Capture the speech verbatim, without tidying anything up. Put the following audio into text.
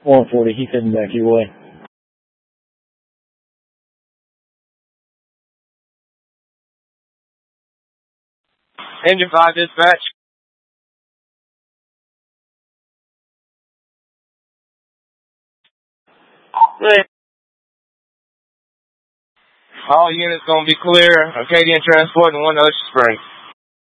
one forty, he's heading back your way. Engine five dispatch. Right. All units gonna be clear. Acadian Transport and one Ocean Springs.